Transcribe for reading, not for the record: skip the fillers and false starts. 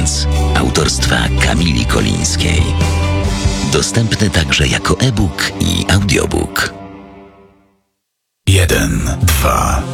Dance autorstwa Kamili Kolińskiej. Dostępny także jako e-book i audiobook. 1, 2,